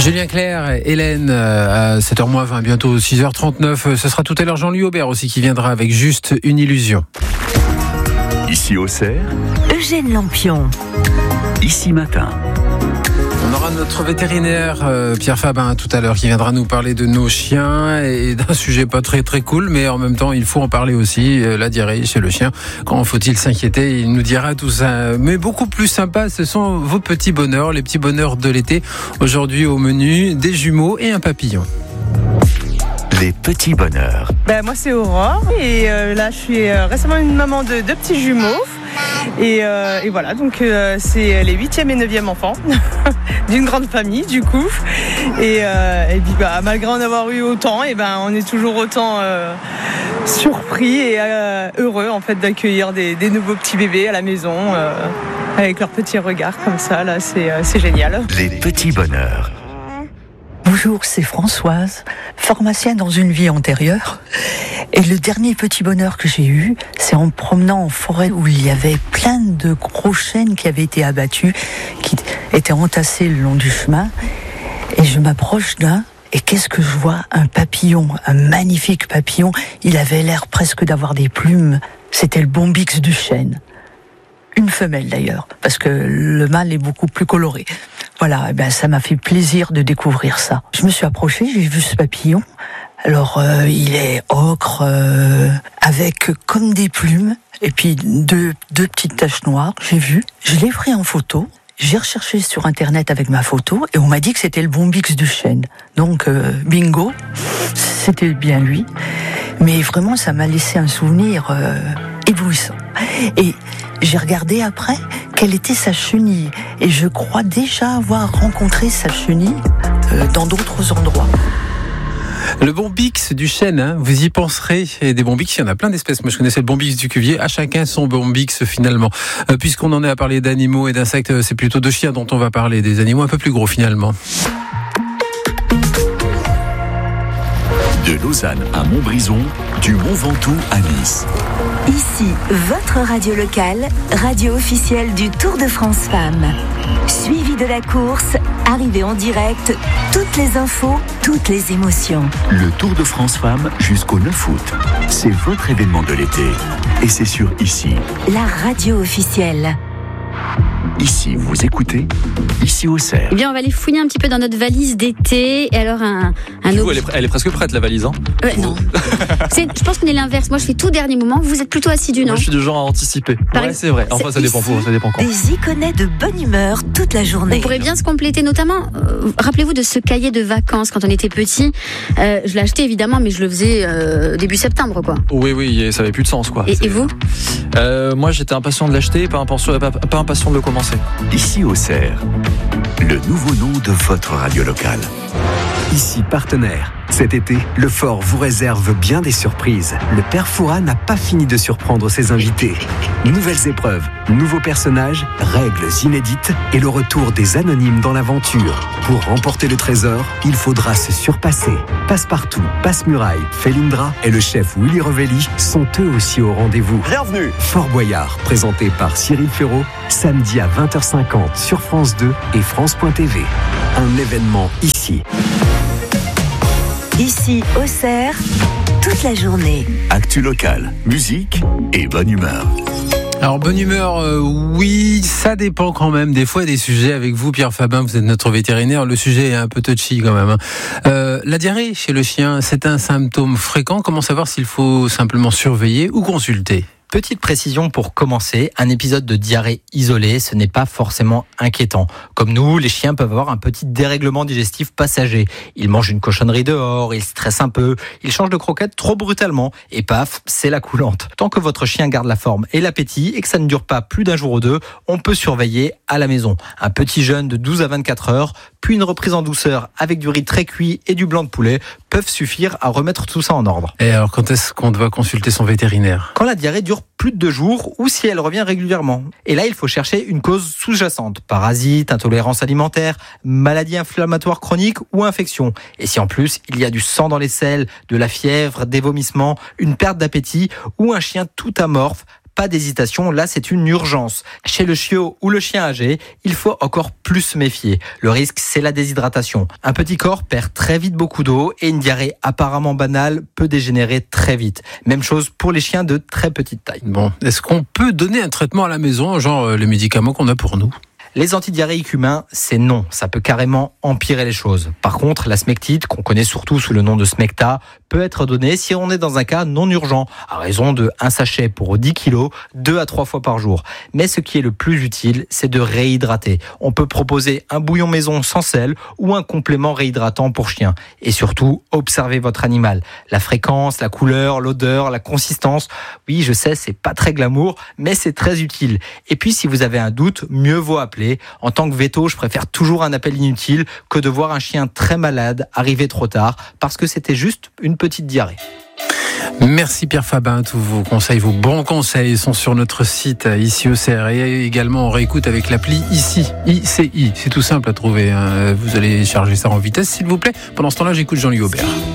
Julien Clerc, Hélène, à 7h20, bientôt 6h39. Ce sera tout à l'heure Jean-Louis Aubert aussi qui viendra avec Juste une illusion. Ici Auxerre, Eugène Lampion. Ici Matin. On aura notre vétérinaire Pierre Fabin tout à l'heure qui viendra nous parler de nos chiens et d'un sujet pas très très cool, mais en même temps il faut en parler aussi, la diarrhée chez le chien. Quand faut-il s'inquiéter? Il nous dira tout ça. Mais beaucoup plus sympa, ce sont vos petits bonheurs, les petits bonheurs de l'été. Aujourd'hui au menu, des jumeaux et un papillon. Les petits bonheurs. Moi c'est Aurore et là je suis récemment une maman de 2 petits jumeaux et voilà, donc c'est les 8e et 9e enfants d'une grande famille du coup et puis malgré en avoir eu autant, on est toujours autant surpris et heureux en fait d'accueillir des nouveaux petits bébés à la maison avec leurs petits regards comme ça, là c'est génial. Les petits bonheurs. Bonjour, c'est Françoise, pharmacienne dans une vie antérieure. Et le dernier petit bonheur que j'ai eu, c'est en promenant en forêt où il y avait plein de gros chênes qui avaient été abattus, qui étaient entassés le long du chemin. Et je m'approche d'un, et qu'est-ce que je vois? Un papillon, un magnifique papillon. Il avait l'air presque d'avoir des plumes. C'était le bombix du chêne. Une femelle d'ailleurs, parce que le mâle est beaucoup plus coloré. Voilà, ça m'a fait plaisir de découvrir ça. Je me suis approchée, j'ai vu ce papillon. Alors, il est ocre, avec comme des plumes, et puis deux petites taches noires, j'ai vu. Je l'ai pris en photo, j'ai recherché sur Internet avec ma photo, et on m'a dit que c'était le bombix du chêne. Donc, bingo, c'était bien lui. Mais vraiment, ça m'a laissé un souvenir éblouissant. Et j'ai regardé après quelle était sa chenille. Et je crois déjà avoir rencontré sa chenille dans d'autres endroits. Le bombix du chêne, vous y penserez. Et des bombix, il y en a plein d'espèces. Moi, je connaissais le bombix du cuvier. À chacun son bombix, finalement. Puisqu'on en est à parler d'animaux et d'insectes, c'est plutôt de chiens dont on va parler. Des animaux un peu plus gros, finalement. De Lausanne à Montbrison, du Mont Ventoux à Nice. Ici, votre radio locale, radio officielle du Tour de France Femmes. Suivi de la course, arrivée en direct, toutes les infos, toutes les émotions. Le Tour de France Femmes jusqu'au 9 août. C'est votre événement de l'été. Et c'est sur Ici. La radio officielle. Ici, vous écoutez Ici Auxerre. Eh bien, on va aller fouiller un petit peu dans notre valise d'été. Et alors, elle est presque prête, la valise, hein? Non. Je pense qu'on est l'inverse. Moi, je fais tout dernier moment. Vous êtes plutôt assidu, non? Moi, je suis du genre à anticiper. Ouais, c'est vrai. Enfin, ça dépend quand. Des iconets de bonne humeur toute la journée. On pourrait bien se compléter, notamment. Rappelez-vous de ce cahier de vacances quand on était petit. Je l'ai acheté, évidemment, mais je le faisais début septembre, quoi. Oui, ça avait plus de sens, quoi. Et vous? Moi, j'étais impatient de l'acheter, pas impatient de le commencer. Ici Auxerre, le nouveau nom de votre radio locale. Ici partenaire. Cet été, le Fort vous réserve bien des surprises. Le Père Fouras n'a pas fini de surprendre ses invités. Nouvelles épreuves, nouveaux personnages, règles inédites et le retour des anonymes dans l'aventure. Pour remporter le trésor, il faudra se surpasser. Passepartout, Passe-Muraille, Felindra et le chef Willy Revelli sont eux aussi au rendez-vous. Bienvenue. Fort Boyard, présenté par Cyril Ferraud, samedi à 20h50 sur France 2 et France.tv. Un événement ici. Ici, Auxerre, toute la journée. Actu locale, musique et bonne humeur. Alors, bonne humeur, oui, ça dépend quand même. Des fois, des sujets avec vous, Pierre Fabin, vous êtes notre vétérinaire. Le sujet est un peu touchy quand même. La diarrhée chez le chien, c'est un symptôme fréquent. Comment savoir s'il faut simplement surveiller ou consulter ? Petite précision pour commencer, un épisode de diarrhée isolé, ce n'est pas forcément inquiétant. Comme nous, les chiens peuvent avoir un petit dérèglement digestif passager. Ils mangent une cochonnerie dehors, ils stressent un peu, ils changent de croquette trop brutalement, et paf, c'est la coulante. Tant que votre chien garde la forme et l'appétit, et que ça ne dure pas plus d'un jour ou deux, on peut surveiller à la maison. Un petit jeûne de 12 à 24 heures, puis une reprise en douceur avec du riz très cuit et du blanc de poulet peuvent suffire à remettre tout ça en ordre. Et alors, quand est-ce qu'on doit consulter son vétérinaire ? Quand la diarrhée dure plus de 2 jours ou si elle revient régulièrement. Et là, il faut chercher une cause sous-jacente. Parasites, intolérance alimentaire, maladie inflammatoire chronique ou infection. Et si en plus, il y a du sang dans les selles, de la fièvre, des vomissements, une perte d'appétit ou un chien tout amorphe, pas d'hésitation, là c'est une urgence. Chez le chiot ou le chien âgé, il faut encore plus se méfier. Le risque, c'est la déshydratation. Un petit corps perd très vite beaucoup d'eau et une diarrhée apparemment banale peut dégénérer très vite. Même chose pour les chiens de très petite taille. Bon, est-ce qu'on peut donner un traitement à la maison, genre les médicaments qu'on a pour nous ? Les antidiarrhéiques humains, c'est non. Ça peut carrément empirer les choses. Par contre, la smectite, qu'on connaît surtout sous le nom de Smecta, peut être donnée si on est dans un cas non urgent, à raison de 1 sachet pour 10 kilos, 2 à 3 fois par jour. Mais ce qui est le plus utile, c'est de réhydrater. On peut proposer un bouillon maison sans sel ou un complément réhydratant pour chien. Et surtout, observez votre animal. La fréquence, la couleur, l'odeur, la consistance. Oui, je sais, c'est pas très glamour, mais c'est très utile. Et puis, si vous avez un doute, mieux vaut appeler. En tant que véto, je préfère toujours un appel inutile que de voir un chien très malade arriver trop tard parce que c'était juste une petite diarrhée. Merci Pierre Fabin, tous vos conseils, vos bons conseils sont sur notre site ici au CR et également on réécoute avec l'appli ICI, ICI, c'est tout simple à trouver, vous allez charger ça en vitesse s'il vous plaît. Pendant ce temps-là, j'écoute Jean-Louis Aubert.